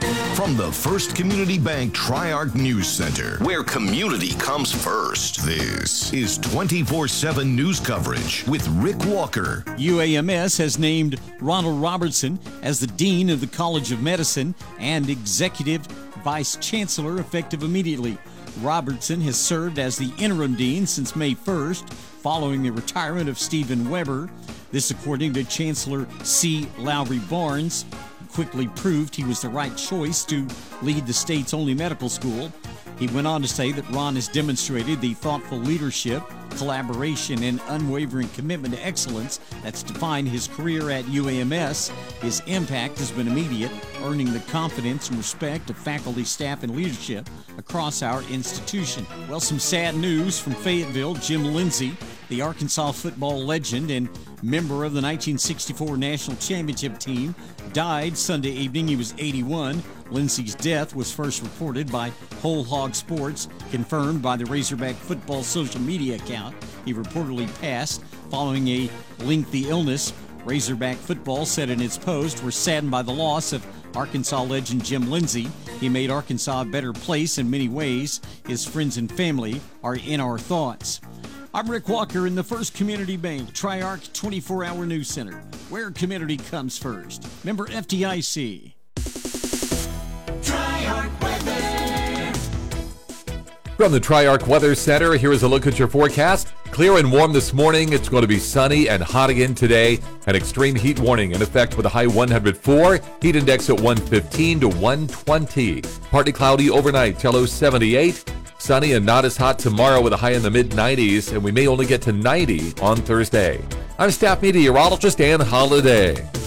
From the First Community Bank Tri-Arc News Center, where community comes first, this is 24/7 news coverage with Rick Walker. UAMS has named Ronald Robertson as the Dean of the College of Medicine and Executive Vice Chancellor effective immediately. Robertson has served as the interim dean since May 1st, following the retirement of Stephen Weber. This according to Chancellor C. Lowry Barnes. Quickly proved he was the right choice to lead the state's only medical school. He went on to say that Ron has demonstrated the thoughtful leadership, collaboration, and unwavering commitment to excellence that's defined his career at UAMS. His impact has been immediate, earning the confidence and respect of faculty, staff, and leadership across our institution. Well, some sad news from Fayetteville. Jim Lindsey, the Arkansas football legend and member of the 1964 National Championship team, died Sunday evening. He was 81. Lindsey's death was first reported by Whole Hog Sports, confirmed by the Razorback football social media account. He reportedly passed following a lengthy illness. Razorback football said in its post, "We're saddened by the loss of Arkansas legend Jim Lindsey. He made Arkansas a better place in many ways. His friends and family are in our thoughts." I'm Rick Walker in the First Community Bank Tri-Arc 24-hour News Center, where community comes first. Member FDIC. Tri-Arc Weather. From the Tri-Arc Weather Center, here is a look at your forecast. Clear and warm this morning. It's going to be sunny and hot again today. An extreme heat warning in effect with a high 104. Heat index at 115 to 120. Partly cloudy overnight, low 78. Sunny and not as hot tomorrow with a high in the mid-90s, and we may only get to 90 on Thursday. I'm staff meteorologist Ann Holliday.